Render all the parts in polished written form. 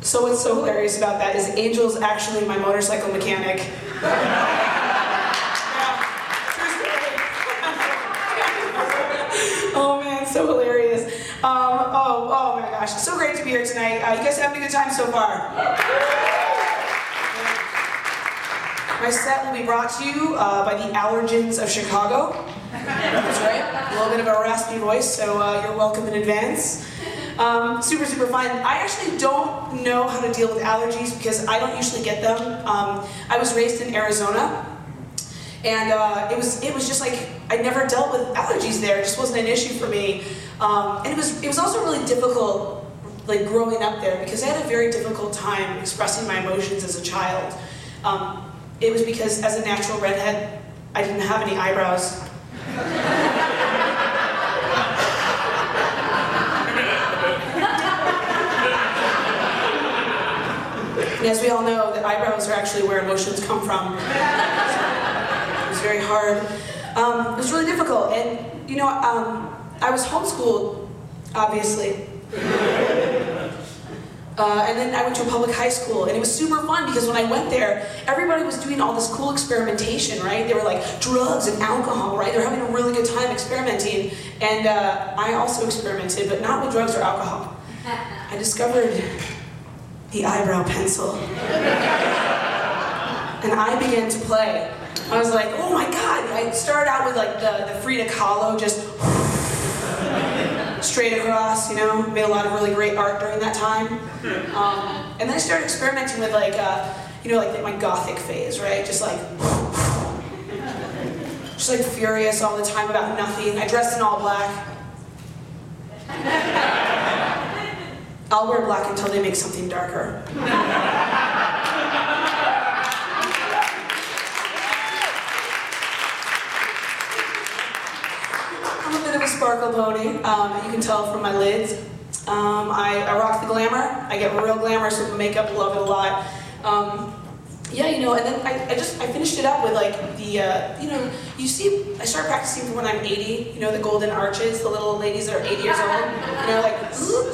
So what's so hilarious about that is Angel's actually my motorcycle mechanic. Oh man, so hilarious. Oh my gosh, so great to be here tonight. You guys having a good time so far? My set will be brought to you by the Allergens of Chicago. That's right, a little bit of a raspy voice, so you're welcome in advance. Super fun. I actually don't know how to deal with allergies because I don't usually get them. I was raised in Arizona, and it was just like I never dealt with allergies there. It just wasn't an issue for me, and it was also really difficult, like growing up there, because I had a very difficult time expressing my emotions as a child. It was because as a natural redhead, I didn't have any eyebrows. And as we all know, the eyebrows are actually where emotions come from. It was very hard. It was really difficult, and you know, I was homeschooled, obviously. And then I went to a public high school, and it was super fun because when I went there, everybody was doing all this cool experimentation, right? They were like drugs and alcohol, right? They were having a really good time experimenting, and I also experimented, but not with drugs or alcohol. I discovered the eyebrow pencil, and I began to play. I was like, oh my God! I started out with like the Frida Kahlo, just straight across, you know, made a lot of really great art during that time. And then I started experimenting with like, you know, like my gothic phase, right? Just like furious all the time about nothing. I dressed in all black. I'll wear black until they make something darker. Sparkle pony, you can tell from my lids. I rock the glamour. I get real glamorous with the makeup, love it a lot. Yeah, you know, and then I finished it up with like the, you know, you see, I started practicing for when I'm 80, you know, the golden arches, the little ladies that are 80 years old, you know, like,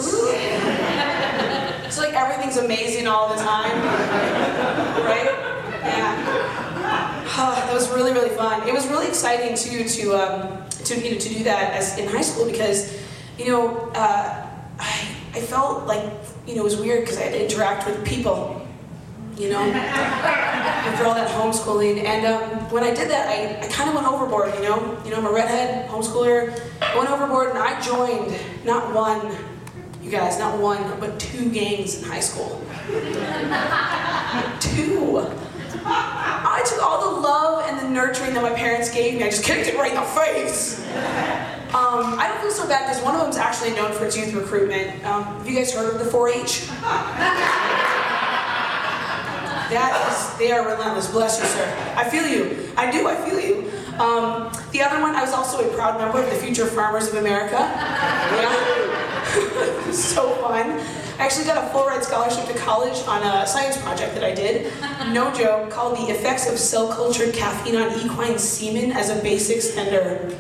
it's like everything's amazing all the time, right? Yeah. That was really fun. It was really exciting too to do that as in high school because, you know, I felt like, you know, it was weird because I had to interact with people, you know, after all that homeschooling. And when I did that, I kind of went overboard, you know, I'm a redhead homeschooler. I went overboard and I joined not one, you guys, not one, but 2 gangs in high school. 2. I took all the love and the nurturing that my parents gave me, I just kicked it right in the face. I don't feel so bad because one of them's actually known for its youth recruitment. Have you guys heard of the 4-H? They are relentless, bless you, sir. I feel you. I feel you. The other one, I was also a proud member of the Future Farmers of America. Yeah. So fun. I actually got a full-ride scholarship to college on a science project that I did, no joke, called The Effects of Cell-Cultured Caffeine on Equine Semen as a Base Extender.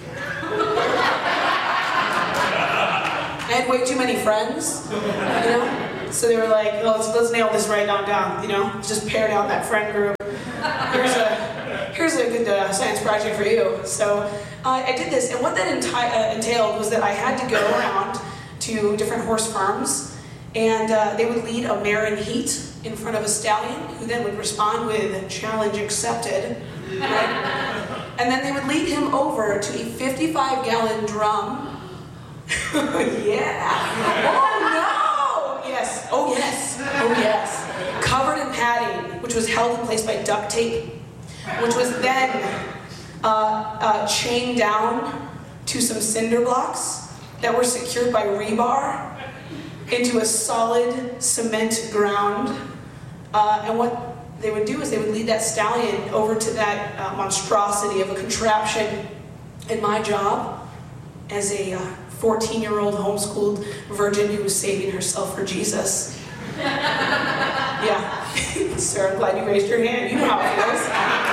I had way too many friends, you know? So they were like, oh, let's nail this right down, you know? Just pare down that friend group. Here's a good science project for you. So I did this, and what that entailed was that I had to go around to different horse farms, and they would lead a mare in heat in front of a stallion, who then would respond with challenge accepted, right? And then they would lead him over to a 55-gallon drum. Yeah. Oh no! Yes. Oh yes. Oh yes. Covered in padding, which was held in place by duct tape, which was then chained down to some cinder blocks that were secured by rebar into a solid cement ground. And what they would do is they would lead that stallion over to that monstrosity of a contraption. And my job as a 14-year-old homeschooled virgin who was saving herself for Jesus. Yeah. Sir, I'm glad you raised your hand. You know how it feels.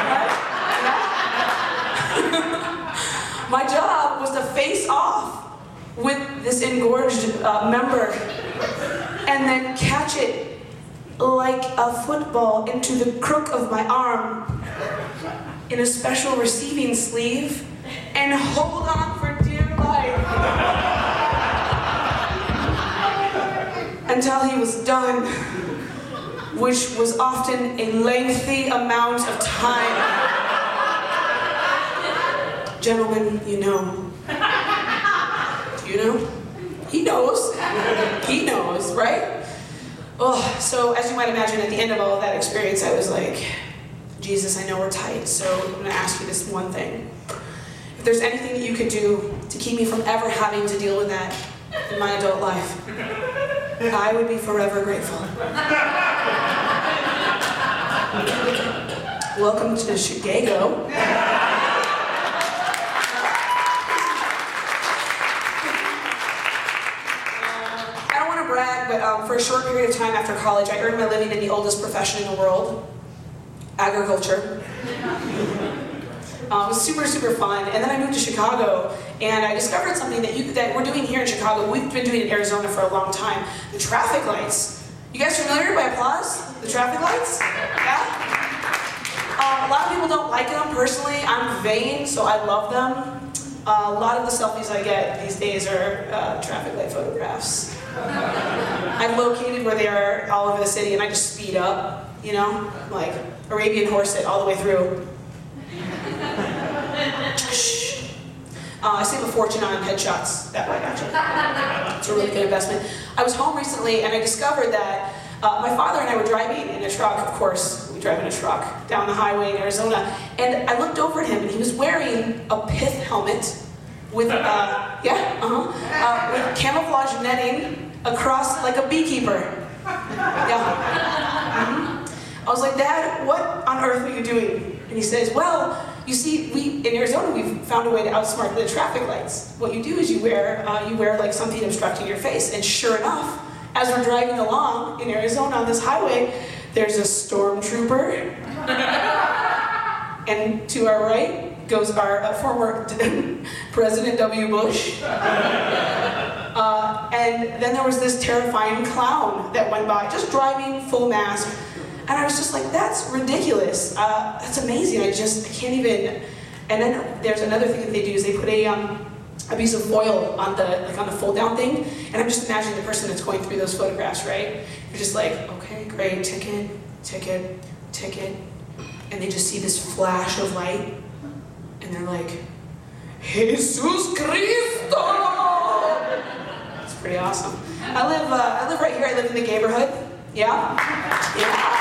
My job was to face off with this engorged member and then catch it like a football into the crook of my arm in a special receiving sleeve and hold on for dear life until he was done, which was often a lengthy amount of time. Gentlemen, you know. Do you know? He knows. He knows, right? Oh, so as you might imagine, at the end of all of that experience, I was like, Jesus, I know we're tight, so I'm going to ask you this one thing. If there's anything that you could do to keep me from ever having to deal with that in my adult life, I would be forever grateful. Welcome to Chicago. I don't want to brag, but for a short period of time after college, I earned my living in the oldest profession in the world, agriculture. It was super, super fun. And then I moved to Chicago, and I discovered something that we're doing here in Chicago. We've been doing in Arizona for a long time. The traffic lights. You guys familiar by applause? The traffic lights? Yeah? A lot of people don't like them. Personally, I'm vain, so I love them. A lot of the selfies I get these days are traffic light photographs. I've located where they are all over the city, and I just speed up, you know? Like Arabian horse it all the way through. I save a fortune on headshots that way, actually. It's a really good investment. I was home recently, and I discovered that my father and I were driving in a truck. Of course, we drive in a truck down the highway in Arizona, and I looked over at him, and he was wearing a pith helmet with, with camouflage netting across like a beekeeper. Yeah. Mm-hmm. I was like, Dad, what on earth are you doing? And he says, well, you see, in Arizona, we've found a way to outsmart the traffic lights. What you do is you wear like something obstructing your face. And sure enough, as we're driving along in Arizona on this highway, there's a stormtrooper. And to our right goes our former President W. Bush. And then there was this terrifying clown that went by, just driving full mask. And I was just like, that's ridiculous. That's amazing. I can't even. And then there's another thing that they do is they put a piece of foil on the fold down thing. And I'm just imagining the person that's going through those photographs, right? You're just like, okay, great, ticket, ticket, ticket. And they just see this flash of light. And they're like, Jesus Cristo! It's pretty awesome. I live right here. I live in the neighborhood. Yeah? Yeah.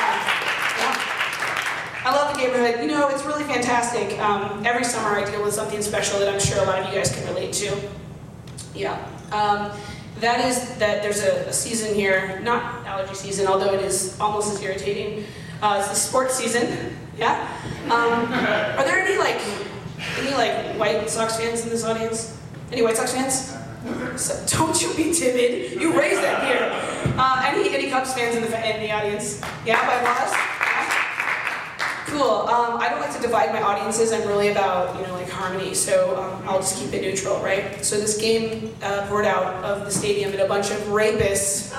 I love the neighborhood. You know, it's really fantastic. Every summer I deal with something special that I'm sure a lot of you guys can relate to. Yeah. That is that there's a season here, not allergy season, although it is almost as irritating. It's the sports season. Yeah? Are there any White Sox fans in this audience? Any White Sox fans? So, don't you be timid. You raised that here. Any Cubs fans in the audience? Yeah, by applause? Cool. I don't like to divide my audiences. I'm really about, harmony. So I'll just keep it neutral, right? So this game poured out of the stadium and a bunch of rapists,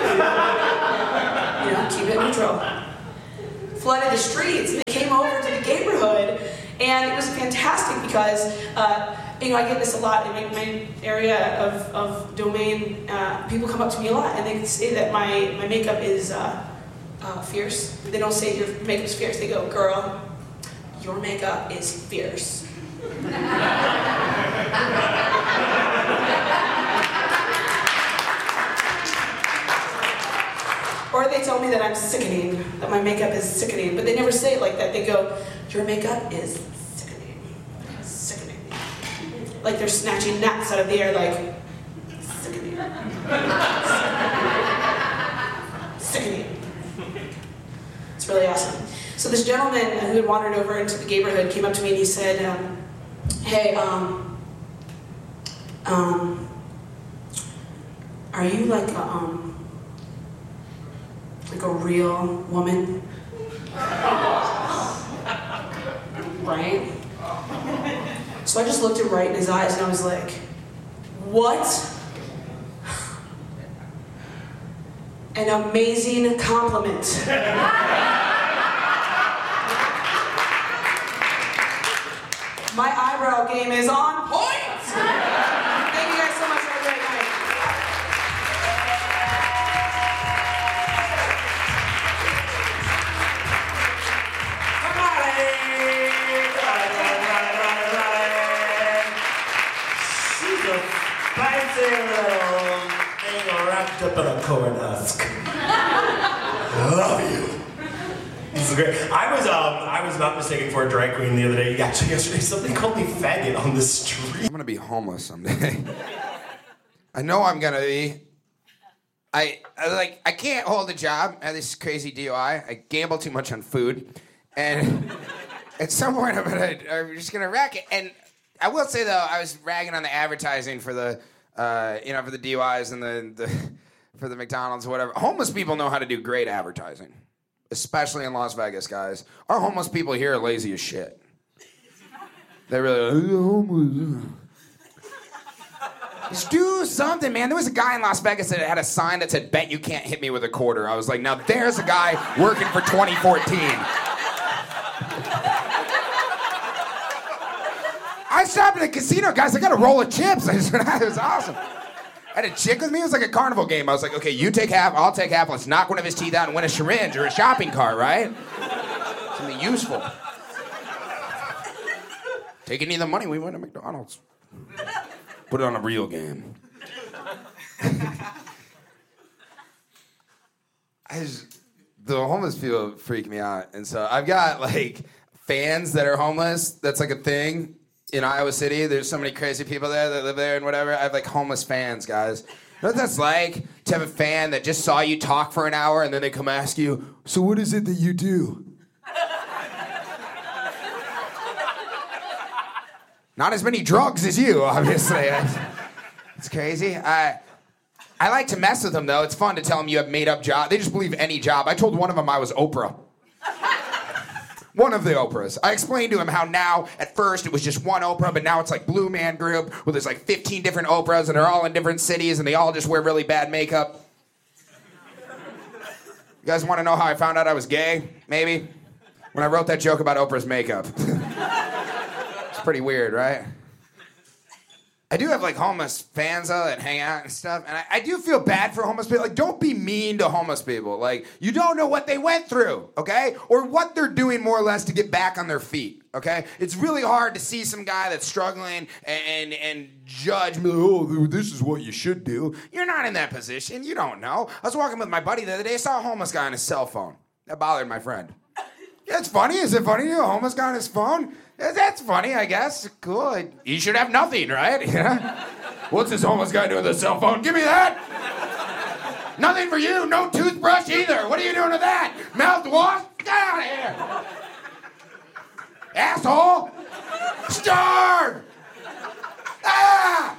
keep it neutral, flooded the streets. They came over to the neighborhood, and it was fantastic because, I get this a lot in my area of domain. People come up to me a lot, and they say that my makeup is fierce. They don't say your makeup's fierce. They go, girl, your makeup is fierce. Or they tell me that I'm sickening, that my makeup is sickening. But they never say it like that. They go, your makeup is sickening. Sickening. Like they're snatching gnats out of the air, like, sickening. Sickening. It's really awesome. So this gentleman who had wandered over into the neighborhood came up to me and he said, hey, are you like a real woman? Right? So I just looked him right in his eyes and I was like, what? an amazing compliment. My eyebrow game is on point! Thank you guys so much for a great night. She's a spicy little thing wrapped up in a corn husk. I love you. This is great. I was not mistaken for a drag queen the other day. Actually, yesterday, somebody called me faggot on the street. I'm gonna be homeless someday. I know I'm gonna be. I can't hold a job. I have this crazy DUI. I gamble too much on food, and at some point I'm just gonna rack it. And I will say though, I was ragging on the advertising for the for the DUIs and the for the McDonald's or whatever. Homeless people know how to do great advertising, especially in Las Vegas, guys. Our homeless people here are lazy as shit. They're really homeless. Just do something, man. There was a guy in Las Vegas that had a sign that said, "Bet you can't hit me with a quarter." I was like, now there's a guy working for 2014. I stopped at a casino, guys. I got a roll of chips. It was awesome. I had a chick with me. It was like a carnival game. I was like, okay, you take half, I'll take half. Let's knock one of his teeth out and win a syringe or a shopping cart, right? Something useful. Take any of the money, we win at McDonald's. Put it on a real game. The homeless people freak me out. And so I've got like fans that are homeless. That's like a thing. In Iowa City, there's so many crazy people there that live there and whatever. I have like homeless fans, guys. You know what that's like? To have a fan that just saw you talk for an hour and then they come ask you, so what is it that you do? Not as many drugs as you, obviously. It's crazy. I like to mess with them, though. It's fun to tell them you have made-up job. They just believe any job. I told one of them I was Oprah. One of the Oprahs. I explained to him how now, at first, it was just one Oprah, but now it's like Blue Man Group, where there's like 15 different Oprahs, and they're all in different cities, and they all just wear really bad makeup. You guys want to know how I found out I was gay? Maybe? When I wrote that joke about Oprah's makeup. It's pretty weird, right? I do have like homeless fans though that hang out and stuff, and I do feel bad for homeless people. Like, don't be mean to homeless people. Like, you don't know what they went through, okay? Or what they're doing more or less to get back on their feet, okay? It's really hard to see some guy that's struggling and judge me, oh, this is what you should do. You're not in that position. You don't know. I was walking with my buddy the other day. I saw a homeless guy on his cell phone. That bothered my friend. Yeah, it's funny. Is it funny? A homeless guy on his phone? That's funny, I guess. Cool. He should have nothing, right? Yeah. What's this homeless guy doing with his cell phone? Give me that. Nothing for you. No toothbrush either. What are you doing with that? Mouthwash? Get out of here. Asshole. Starve. Ah.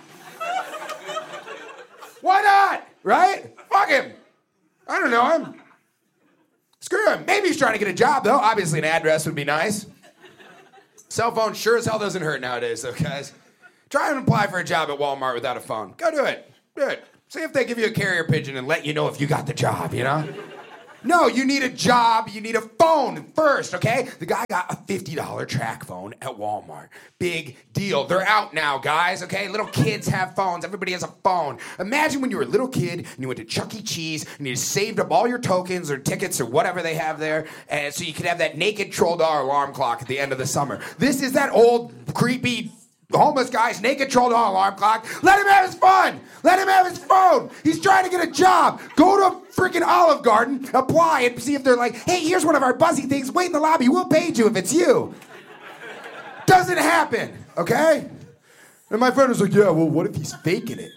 Why not? Right? Fuck him. I don't know him. Screw him. Maybe he's trying to get a job, though. Obviously, an address would be nice. Cell phone sure as hell doesn't hurt nowadays, though, guys. Try and apply for a job at Walmart without a phone. Go do it. Do it. See if they give you a carrier pigeon and let you know if you got the job, you know? No, you need a job. You need a phone first, okay? The guy got a $50 track phone at Walmart. Big deal. They're out now, guys, okay? Little kids have phones. Everybody has a phone. Imagine when you were a little kid and you went to Chuck E. Cheese and you saved up all your tokens or tickets or whatever they have there, and so you could have that naked troll doll alarm clock at the end of the summer. This is that old, creepy, homeless guy's naked troll doll alarm clock. Let him have his fun. Let him have his phone. He's trying to get a job. Go to a freaking Olive Garden, apply and see if they're like, hey, here's one of our buzzy things. Wait in the lobby. We'll pay you if it's you. Doesn't happen, okay? And my friend was like, yeah, well, what if he's faking it?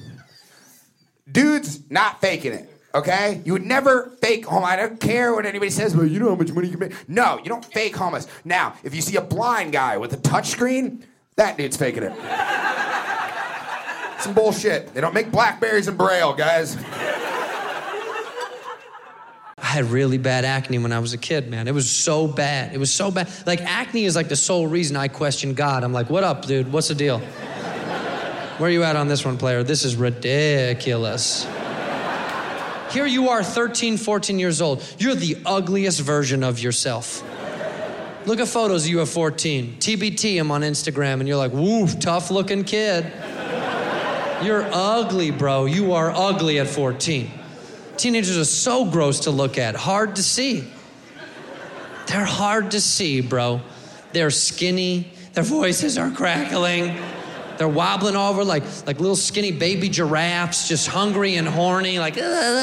Dude's not faking it, okay? You would never fake homeless. I don't care what anybody says, but you know how much money you can make. No, you don't fake homeless. Now, if you see a blind guy with a touchscreen, that dude's faking it. Some bullshit. They don't make Blackberries in Braille, guys. I had really bad acne when I was a kid, man. It was so bad. It was so bad. Like, acne is like the sole reason I question God. I'm like, what up, dude? What's the deal? Where are you at on this one, player? This is ridiculous. Here you are, 13, 14 years old. You're the ugliest version of yourself. Look at photos of you at 14. TBT them on Instagram, and you're like, woo, tough looking kid. You're ugly, bro. You are ugly at 14. Teenagers are so gross to look at, hard to see. They're hard to see, bro. They're skinny. Their voices are crackling. They're wobbling over like little skinny baby giraffes, just hungry and horny, like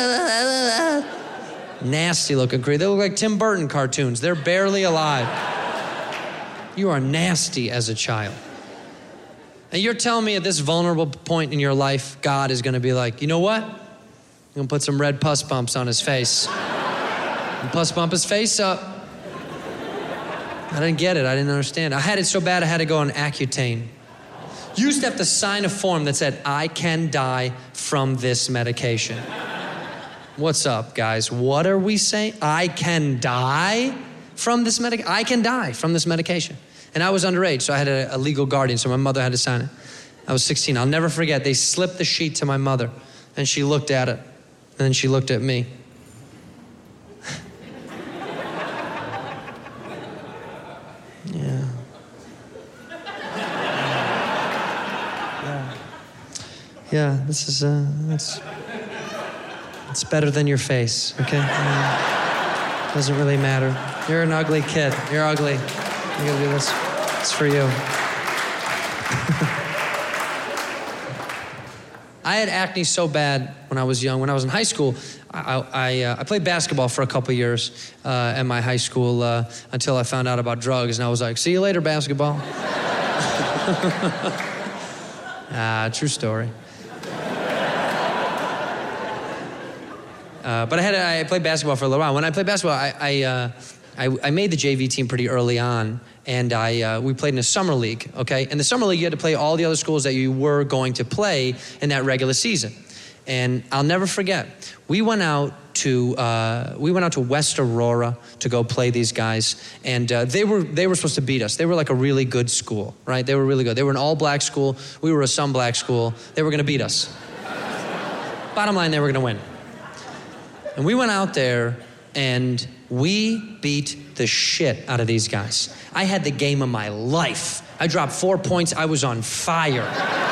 nasty looking creatures. They look like Tim Burton cartoons. They're barely alive. You are nasty as a child. And you're telling me at this vulnerable point in your life, God is gonna be like, you know what? I'm gonna put some red pus bumps on his face. And pus bump his face up. I didn't get it, I didn't understand. I had it so bad I had to go on Accutane. You used to have to sign a form that said, I can die from this medication. What's up, guys? What are we saying? I can die from this medication? I can die from this medication. And I was underage, so I had a legal guardian, so my mother had to sign it. I was 16. I'll never forget. They slipped the sheet to my mother, and she looked at it, and then she looked at me. Yeah. Yeah, this is, it's better than your face, okay? Doesn't really matter. You're an ugly kid. You're ugly. You gotta do this. It's for you. I had acne so bad when I was young. When I was in high school, I played basketball for a couple years at my high school until I found out about drugs, and I was like, see you later, basketball. True story. But I played basketball for a little while. When I played basketball, I made the JV team pretty early on, and we played in a summer league, okay? In the summer league, you had to play all the other schools that you were going to play in that regular season. And I'll never forget, we went out to West Aurora to go play these guys, and they were supposed to beat us. They were like a really good school, right? They were really good. They were an all-black school. We were a some-black school. They were going to beat us. Bottom line, they were going to win. And we went out there, and we beat the shit out of these guys. I had the game of my life. I dropped 4 points. I was on fire.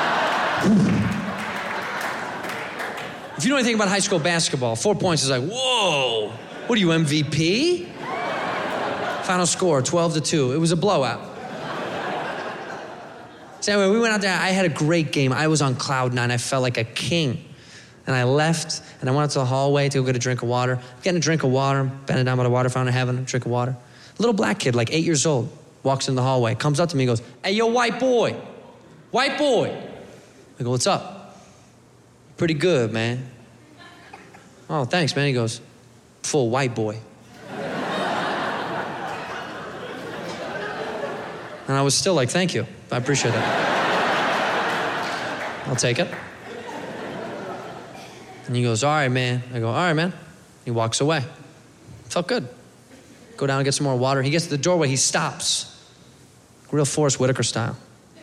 If you know anything about high school basketball, 4 points is like, whoa. What are you, MVP? Final score, 12-2. It was a blowout. So anyway, we went out there. I had a great game. I was on cloud nine. I felt like a king. And I left, and I went out to the hallway to go get a drink of water. Getting a drink of water, bending down by the water fountain, having a drink of water. A little black kid, like 8 years old, walks in the hallway, comes up to me and goes, hey, yo, white boy. White boy. I go, what's up? Pretty good, man. Oh, thanks, man. He goes, full white boy. And I was still like, thank you. I appreciate that. I'll take it. And he goes, all right, man. I go, all right, man. He walks away. Felt good. Go down and get some more water. He gets to the doorway. He stops. Real Forrest Whitaker style.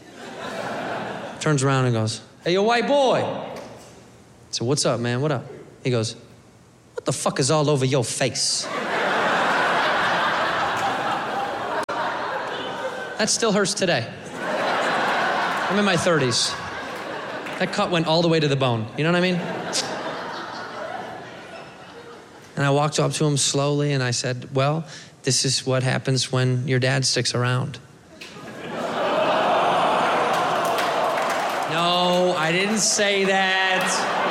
Turns around and goes, hey, yo, white boy. I said, what's up, man? What up? He goes, what the fuck is all over your face? That still hurts today. I'm in my 30s. That cut went all the way to the bone. You know what I mean? And I walked up to him slowly and I said, well, this is what happens when your dad sticks around. No, I didn't say that.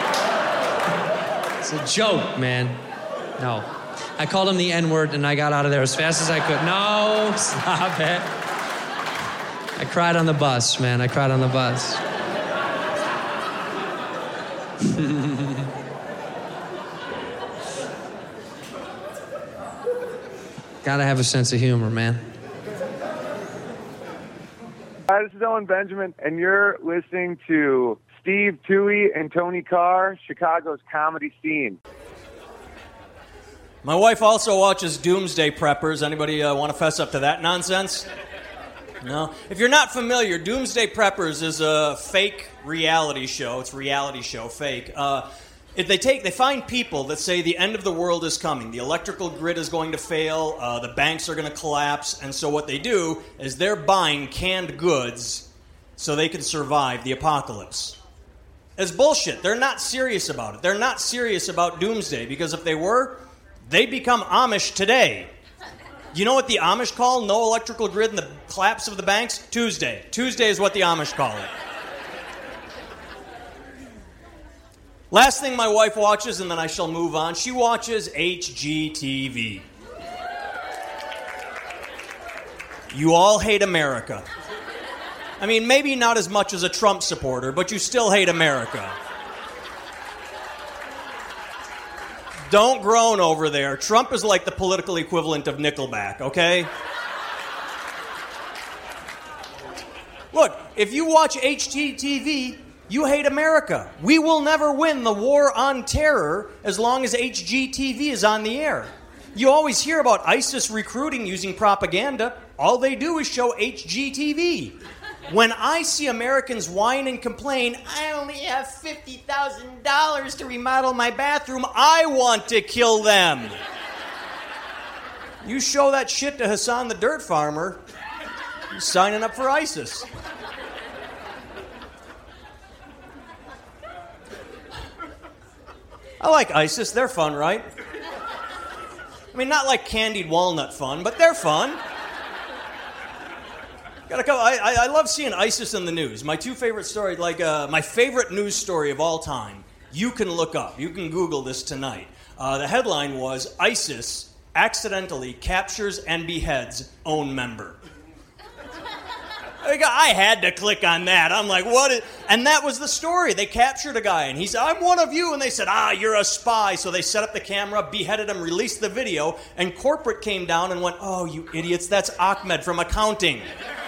It's a joke, man. No. I called him the N-word and I got out of there as fast as I could. No, stop it. I cried on the bus, man. I cried on the bus. Gotta have a sense of humor, man. Hi, this is Owen Benjamin, and you're listening to Steve Toohey and Tony Carr, Chicago's comedy scene. My wife also watches Doomsday Preppers. Anybody want to fess up to that nonsense? No? If you're not familiar, Doomsday Preppers is a fake reality show. It's a reality show, fake. if they find people that say the end of the world is coming, the electrical grid is going to fail, the banks are going to collapse, and so what they do is they're buying canned goods so they can survive the apocalypse. It's bullshit. They're not serious about it. They're not serious about doomsday, because if they were, they'd become Amish today. You know what the Amish call no electrical grid and the collapse of the banks? Tuesday. Tuesday is what the Amish call it. Last thing my wife watches, and then I shall move on, she watches HGTV. You all hate America. I mean, maybe not as much as a Trump supporter, but you still hate America. Don't groan over there. Trump is like the political equivalent of Nickelback, okay? Look, if you watch HGTV, you hate America. We will never win the war on terror as long as HGTV is on the air. You always hear about ISIS recruiting using propaganda. All they do is show HGTV. When I see Americans whine and complain, I only have $50,000 to remodel my bathroom, I want to kill them. You show that shit to Hassan the Dirt Farmer, he's signing up for ISIS. I like ISIS. They're fun, right? I mean, not like candied walnut fun, but they're fun. I love seeing ISIS in the news. My two favorite stories, my favorite news story of all time, you can look up. You can Google this tonight. The headline was, ISIS accidentally captures and beheads own member. I had to click on that. I'm like, what? And that was the story. They captured a guy, and he said, I'm one of you. And they said, you're a spy. So they set up the camera, beheaded him, released the video, and corporate came down and went, oh, you idiots, that's Ahmed from accounting.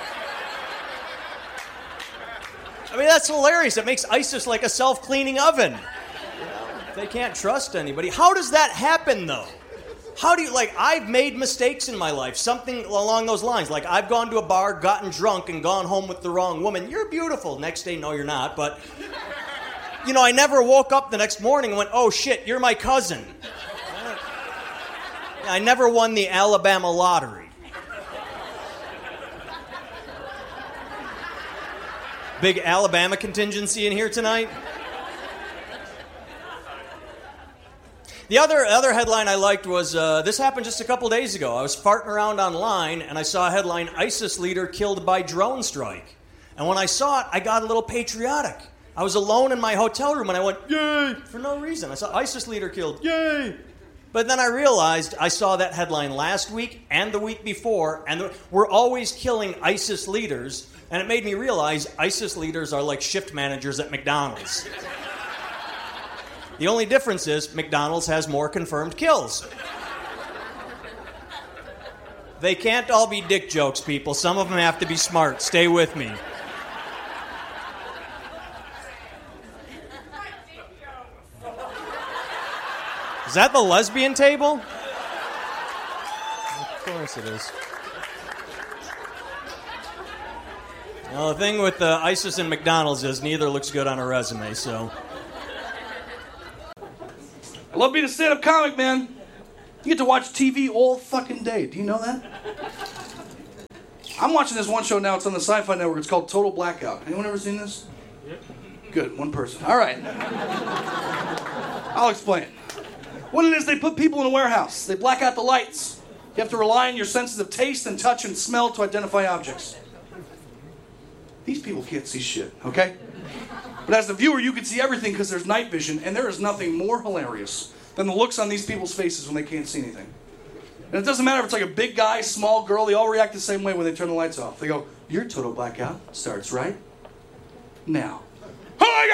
I mean, that's hilarious. It makes ISIS like a self-cleaning oven. They can't trust anybody. How does that happen, though? How do you, I've made mistakes in my life, something along those lines. Like, I've gone to a bar, gotten drunk, and gone home with the wrong woman. You're beautiful. Next day, no, you're not. But, I never woke up the next morning and went, oh, shit, you're my cousin. I never won the Alabama lottery. Big Alabama contingency in here tonight. The other headline I liked was, this happened just a couple days ago. I was farting around online, and I saw a headline, ISIS leader killed by drone strike. And when I saw it, I got a little patriotic. I was alone in my hotel room, and I went, yay, for no reason. I saw ISIS leader killed, yay. But then I realized I saw that headline last week and the week before, and we're always killing ISIS leaders, and it made me realize ISIS leaders are like shift managers at McDonald's. The only difference is McDonald's has more confirmed kills. They can't all be dick jokes, people. Some of them have to be smart. Stay with me. Is that the lesbian table? Of course it is. Well, the thing with ISIS and McDonald's is neither looks good on a resume, so... I love being a stand-up comic, man. You get to watch TV all fucking day. Do you know that? I'm watching this one show now. It's on the Sci-Fi Network. It's called Total Blackout. Anyone ever seen this? Yep. Good, one person. All right. I'll explain. What it is, they put people in a warehouse. They black out the lights. You have to rely on your senses of taste and touch and smell to identify objects. These people can't see shit, okay? But as the viewer, you can see everything because there's night vision, and there is nothing more hilarious than the looks on these people's faces when they can't see anything. And it doesn't matter if it's like a big guy, small girl, they all react the same way when they turn the lights off. They go, your total blackout starts right now. Oh my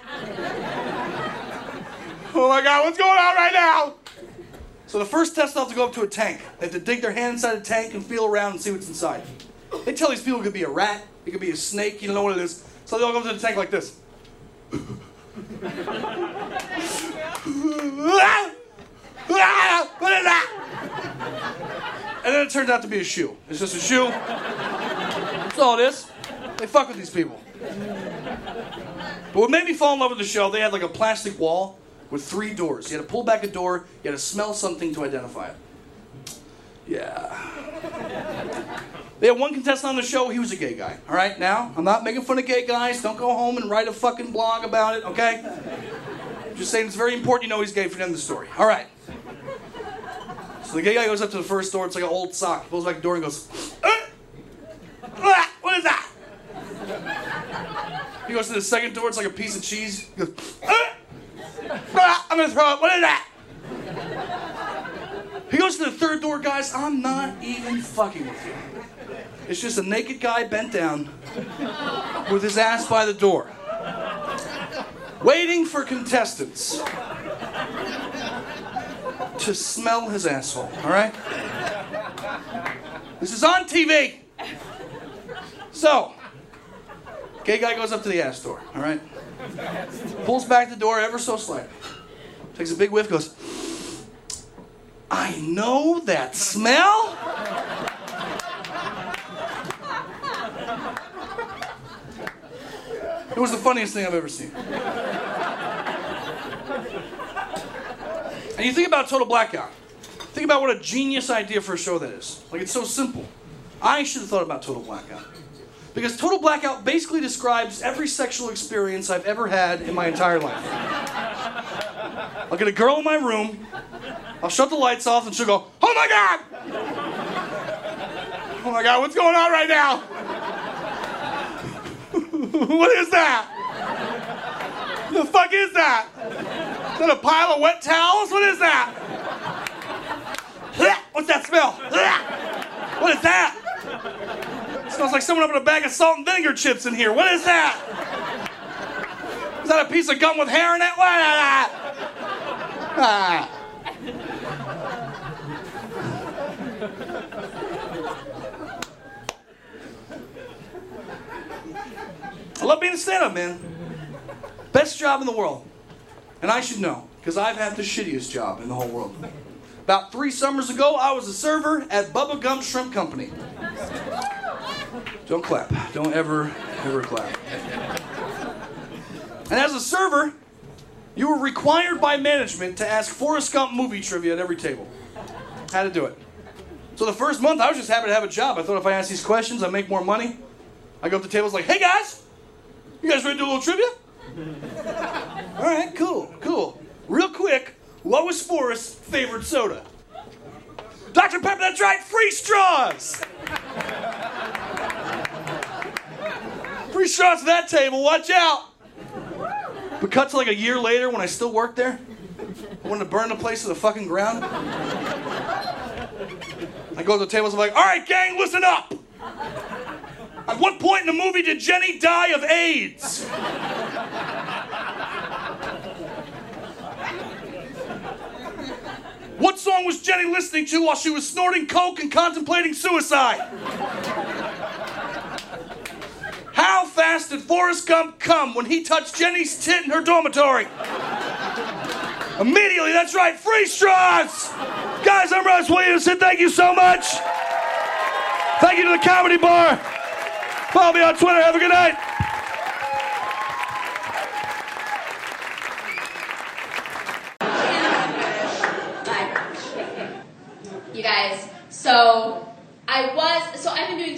God! Oh my God, what's going on right now? So the first test, they'll have to go up to a tank. They have to dig their hand inside a tank and feel around and see what's inside. They tell these people it could be a rat, it could be a snake, you don't know what it is. So they all go up to the tank like this. What is that? And then it turns out to be a shoe. It's just a shoe. That's all it is. They fuck with these people. But what made me fall in love with the show, they had like a plastic wall with 3 doors. You had to pull back a door, you had to smell something to identify it. Yeah. They had one contestant on the show, he was a gay guy. All right, now, I'm not making fun of gay guys. Don't go home and write a fucking blog about it, okay? Just saying it's very important you know he's gay for the end of the story. All right. So the gay guy goes up to the first door. It's like an old sock. He pulls back the door and goes, what is that? He goes to the second door. It's like a piece of cheese. He goes, I'm going to throw it. What is that? He goes to the third door, guys. I'm not even fucking with you. It's just a naked guy bent down with his ass by the door, waiting for contestants to smell his asshole, all right? This is on TV. So, gay guy goes up to the ass door, all right? Pulls back the door ever so slightly. Takes a big whiff, goes, I know that smell. It was the funniest thing I've ever seen. And you think about Total Blackout. Think about what a genius idea for a show that is. Like, it's so simple. I should have thought about Total Blackout. Because Total Blackout basically describes every sexual experience I've ever had in my entire life. I'll get a girl in my room, I'll shut the lights off, and she'll go, oh my God! Oh my God, what's going on right now? What is that? The fuck is that? Is that a pile of wet towels? What is that? What's that smell? What is that? It smells like someone opened a bag of salt and vinegar chips in here. What is that? Is that a piece of gum with hair in it? What is that? Ah. I love being a stand-up, man. Best job in the world. And I should know, because I've had the shittiest job in the whole world. About 3 summers ago, I was a server at Bubba Gump Shrimp Company. Don't clap. Don't ever clap. And as a server, you were required by management to ask Forrest Gump movie trivia at every table. Had to do it. So the first month, I was just happy to have a job. I thought if I asked these questions, I'd make more money. I go up to tables like, hey guys, you guys ready to do a little trivia? All right, cool. Real quick, what was Forrest's favorite soda? Dr. Pepper, that's right, free straws! Free straws at that table, watch out! But cut to like a year later when I still worked there. I wanted to burn the place to the fucking ground. I go to the tables, I'm like, all right, gang, listen up! At what point in the movie did Jenny die of AIDS? What song was Jenny listening to while she was snorting coke and contemplating suicide? How fast did Forrest Gump come when he touched Jenny's tit in her dormitory? Immediately, that's right, free straws! Guys, I'm Russ Williamson, thank you so much! Thank you to the Comedy Bar! Follow me on Twitter, have a good night! You guys, so I've been doing